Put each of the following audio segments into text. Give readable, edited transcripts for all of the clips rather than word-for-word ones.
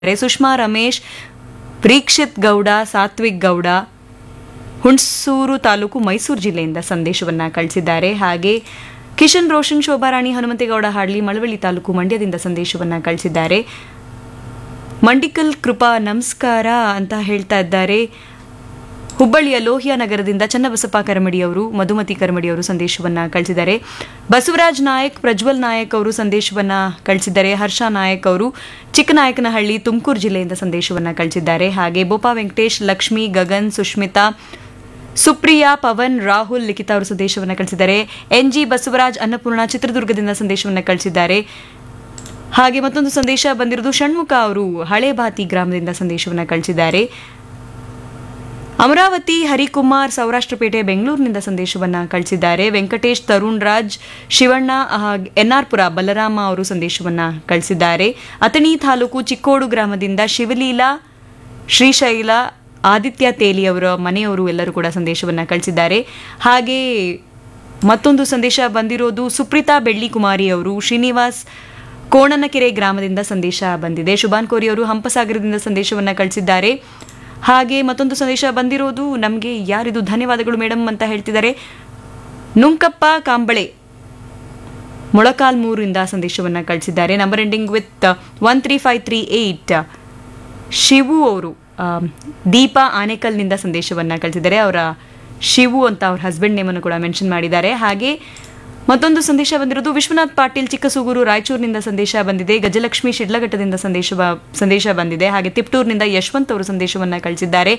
ಸುಷ್ಮಾ ರಮೇಶ್, ಪ್ರೀಕ್ಷಿತ್ ಗೌಡ, ಸಾತ್ವಿಕ್ ಗೌಡ, ಹುಣಸೂರು ತಾಲೂಕು, ಮೈಸೂರು ಜಿಲ್ಲೆಯಿಂದ ಸಂದೇಶವನ್ನ ಕಳಿಸಿದ್ದಾರೆ. ಹಾಗೆ ಕಿಶನ್ ರೋಷನ್, ಶೋಭಾರಾಣಿ, ಹನುಮಂತೇಗೌಡ ಹಾಡ್ಲಿ, ಮಳವಳ್ಳಿ ತಾಲೂಕು, ಮಂಡ್ಯದಿಂದ ಸಂದೇಶವನ್ನ ಕಳಿಸಿದ್ದಾರೆ. ಮಂಡಿಕಲ್ ಕೃಪಾ ನಮಸ್ಕಾರ ಅಂತ ಹೇಳ್ತಾ ಇದ್ದಾರೆ. ಹುಬ್ಬಳ್ಳಿಯ ಲೋಹಿಯಾ ನಗರದಿಂದ ಚನ್ನಬಸಪ್ಪ ಕರಮಡಿ ಅವರು, ಮಧುಮತಿ ಕರಮಡಿ ಅವರು ಸಂದೇಶವನ್ನ ಕಳಿಸಿದ್ದಾರೆ. ಬಸವರಾಜ್ ನಾಯಕ್, ಪ್ರಜ್ವಲ್ ನಾಯಕ್ ಅವರು ಸಂದೇಶವನ್ನ ಕಳಿಸಿದ್ದಾರೆ. ಹರ್ಷ ನಾಯಕ್ ಅವರು ಚಿಕ್ಕನಾಯಕನಹಳ್ಳಿ, ತುಮಕೂರು ಜಿಲ್ಲೆಯಿಂದ ಸಂದೇಶವನ್ನ ಕಳಿಸಿದ್ದಾರೆ. ಹಾಗೆ ಬೋಪಾ ವೆಂಕಟೇಶ್, ಲಕ್ಷ್ಮಿ, ಗಗನ್, ಸುಷ್ಮಿತಾ, ಸುಪ್ರಿಯಾ, ಪವನ್, ರಾಹುಲ್, ಲಿಖಿತಾ ಅವರು ಸಂದೇಶವನ್ನ ಕಳಿಸಿದ್ದಾರೆ. ಎನ್ಜಿ ಬಸವರಾಜ್, ಅನ್ನಪೂರ್ಣ, ಚಿತ್ರದುರ್ಗದಿಂದ ಸಂದೇಶವನ್ನ ಕಳಿಸಿದ್ದಾರೆ. ಹಾಗೆ ಮತ್ತೊಂದು ಸಂದೇಶ ಬಂದಿರೋದು ಷಣ್ಮುಖ ಅವರು ಹಳೇಬಾತಿ ಗ್ರಾಮದಿಂದ ಸಂದೇಶವನ್ನ ಕಳಿಸಿದ್ದಾರೆ. ಅಮರಾವತಿ ಹರಿಕುಮಾರ್, ಸೌರಾಷ್ಟ್ರಪೇಟೆ, ಬೆಂಗಳೂರಿನಿಂದ ಸಂದೇಶವನ್ನ ಕಳಿಸಿದ್ದಾರೆ. ವೆಂಕಟೇಶ್, ತರುಣ್ ರಾಜ್, ಶಿವಣ್ಣ, ಎನ್ಆರ್ಪುರ, ಬಲರಾಮ ಅವರು ಸಂದೇಶವನ್ನ ಕಳಿಸಿದ್ದಾರೆ. ಅಥಣಿ ತಾಲೂಕು ಚಿಕ್ಕೋಡು ಗ್ರಾಮದಿಂದ ಶಿವಲೀಲಾ, ಶ್ರೀಶೈಲ, ಆದಿತ್ಯ ತೇಲಿ ಅವರ ಮನೆಯವರು ಎಲ್ಲರೂ ಕೂಡ ಸಂದೇಶವನ್ನ ಕಳಿಸಿದ್ದಾರೆ. ಹಾಗೆ ಮತ್ತೊಂದು ಸಂದೇಶ ಬಂದಿರೋದು ಸುಪ್ರೀತಾ ಬೆಳ್ಳಿಕುಮಾರಿ ಅವರು ಶ್ರೀನಿವಾಸ್ ಕೋಣನಕೆರೆ ಗ್ರಾಮದಿಂದ ಸಂದೇಶ ಬಂದಿದೆ. ಶುಭಾನ್ ಕೋರಿ ಅವರು ಹಂಪಸಾಗರದಿಂದ ಸಂದೇಶವನ್ನ ಕಳಿಸಿದ್ದಾರೆ. ಹಾಗೆ ಮತ್ತೊಂದು ಸಂದೇಶ ಬಂದಿರೋದು ನಮಗೆ ಯಾರಿದು, ಧನ್ಯವಾದಗಳು ಮೇಡಮ್ ಅಂತ ಹೇಳ್ತಿದ್ದಾರೆ. ನುಂಕಪ್ಪ ಕಾಂಬಳೆ, ಮೊಳಕಾಲ್ಮೂರಿಂದ ಸಂದೇಶವನ್ನ ಕಳಿಸಿದ್ದಾರೆ. ನಂಬರ್ ಎಂಡಿಂಗ್ ವಿತ್ 13538 ಶಿವು ಅವರು ದೀಪಾ ಆನೇಕಲ್ನಿಂದ ಸಂದೇಶವನ್ನ ಕಳಿಸಿದ್ದಾರೆ. ಅವರ ಶಿವು ಅಂತ ಅವ್ರ ಹಸ್ಬೆಂಡ್ ನೇಮನ್ನು ಕೂಡ ಮೆನ್ಷನ್ ಮಾಡಿದ್ದಾರೆ. ಹಾಗೆ ಮತ್ತೊಂದು ಸಂದೇಶ ಬಂದಿರೋದು ವಿಶ್ವನಾಥ್ ಪಾಟೀಲ್, ಚಿಕ್ಕಸೂಗೂರು, ರಾಯಚೂರಿನಿಂದ ಸಂದೇಶ ಬಂದಿದೆ. ಗಜಲಕ್ಷ್ಮಿ ಶಿಡ್ಲಘಟ್ಟದಿಂದ ಸಂದೇಶ ಬಂದಿದೆ. ಹಾಗೆ ತಿಪ್ಟೂರಿನಿಂದ ಯಶವಂತ್ ಅವರು ಸಂದೇಶವನ್ನ ಕಳಿಸಿದ್ದಾರೆ.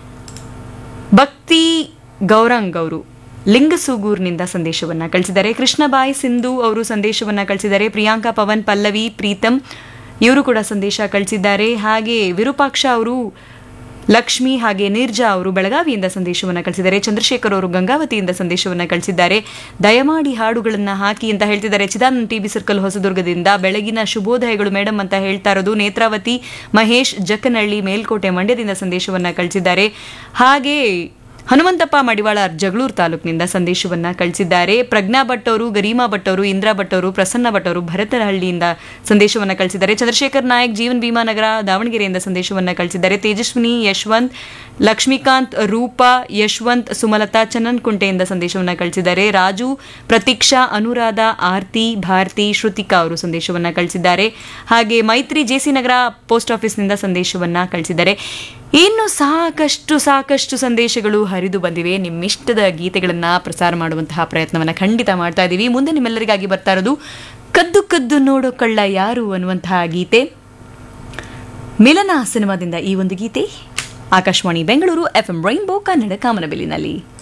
ಭಕ್ತಿ ಗೌರಂಗ್ ಅವರು ಲಿಂಗಸೂಗೂರಿನಿಂದ ಸಂದೇಶವನ್ನ ಕಳಿಸಿದ್ದಾರೆ. ಕೃಷ್ಣಬಾಯಿ ಸಿಂಧು ಅವರು ಸಂದೇಶವನ್ನ ಕಳಿಸಿದ್ದಾರೆ. ಪ್ರಿಯಾಂಕಾ, ಪವನ್, ಪಲ್ಲವಿ, ಪ್ರೀತಮ್ ಇವರು ಕೂಡ ಸಂದೇಶ ಕಳಿಸಿದ್ದಾರೆ. ಹಾಗೆ ವಿರೂಪಾಕ್ಷ ಅವರು ಲಕ್ಷ್ಮಿ, ಹಾಗೆ ನೀರ್ಜಾ ಅವರು ಬೆಳಗಾವಿಯಿಂದ ಸಂದೇಶವನ್ನ ಕಳಿಸಿದ್ದಾರೆ. ಚಂದ್ರಶೇಖರ್ ಅವರು ಗಂಗಾವತಿಯಿಂದ ಸಂದೇಶವನ್ನ ಕಳಿಸಿದ್ದಾರೆ. ದಯಮಾಡಿ ಹಾಡುಗಳನ್ನ ಹಾಕಿ ಅಂತ ಹೇಳ್ತಿದ್ದಾರೆ. ಚಿದಾನಂದ್ ಟಿಬಿ ಸರ್ಕಲ್, ಹೊಸದುರ್ಗದಿಂದ ಬೆಳಗಿನ ಶುಭೋದಯಗಳು ಮೇಡಮ್ ಅಂತ ಹೇಳ್ತಾ ಇರೋದು ನೇತ್ರಾವತಿ, ಮಹೇಶ್, ಜಕ್ಕನಹಳ್ಳಿ, ಮೇಲ್ಕೋಟೆ, ಮಂಡ್ಯದಿಂದ ಸಂದೇಶವನ್ನ ಕಳಿಸಿದ್ದಾರೆ. ಹಾಗೆ ಹನುಮಂತಪ್ಪ ಮಡಿವಾಳ, ಜಗಳೂರು ತಾಲೂಕಿನಿಂದ ಸಂದೇಶವನ್ನ ಕಳಿಸಿದ್ದಾರೆ. ಪ್ರಜ್ಞಾ ಭಟ್ ಅವರು, ಗರೀಮಾ ಭಟ್ ಅವರು, ಇಂದ್ರಾ ಭಟ್ ಅವರು, ಪ್ರಸನ್ನ ಭಟ್ ಅವರು ಭರತನಹಳ್ಳಿಯಿಂದ ಸಂದೇಶವನ್ನ ಕಳಿಸಿದ್ದಾರೆ. ಚಂದ್ರಶೇಖರ್ ನಾಯಕ್, ಜೀವನ್ ಭೀಮಾನಗರ, ದಾವಣಗೆರೆಯಿಂದ ಸಂದೇಶವನ್ನ ಕಳಿಸಿದ್ದಾರೆ. ತೇಜಸ್ವಿನಿ, ಯಶವಂತ್, ಲಕ್ಷ್ಮೀಕಾಂತ್, ರೂಪಾ, ಯಶವಂತ್, ಸುಮಲತಾ, ಚನ್ನನ್ಕುಂಟೆಯಿಂದ ಸಂದೇಶವನ್ನ ಕಳಿಸಿದ್ದಾರೆ. ರಾಜು, ಪ್ರತೀಕ್ಷಾ, ಅನುರಾಧ, ಆರ್ತಿ, ಭಾರತಿ, ಶ್ರುತಿಕಾ ಅವರು ಸಂದೇಶವನ್ನ ಕಳಿಸಿದ್ದಾರೆ. ಹಾಗೆ ಮೈತ್ರಿ, ಜೆಸಿ ನಗರ ಪೋಸ್ಟ್ ಆಫೀಸ್ನಿಂದ ಸಂದೇಶವನ್ನ ಕಳಿಸಿದ್ದಾರೆ. ಇನ್ನು ಸಾಕಷ್ಟು ಸಂದೇಶಗಳು ಹರಿದು ಬಂದಿವೆ. ನಿಮ್ಮಿಷ್ಟದ ಗೀತೆಗಳನ್ನ ಪ್ರಸಾರ ಮಾಡುವಂತಹ ಪ್ರಯತ್ನವನ್ನ ಖಂಡಿತ ಮಾಡ್ತಾ ಇದ್ದೀವಿ. ಮುಂದೆ ನಿಮ್ಮೆಲ್ಲರಿಗಾಗಿ ಬರ್ತಾ ಇರೋದು ಕದ್ದು ಕದ್ದು ನೋಡೋ ಕಳ್ಳ ಯಾರು ಅನ್ನುವಂತಹ ಗೀತೆ. ಮಿಲನ ಸಿನಿಮಾದಿಂದ ಈ ಒಂದು ಗೀತೆ. Akashvani Bengaluru, FM rainbow Kannada ಕಾಮನಬಿಲ್ಲಿನಲ್ಲಿ.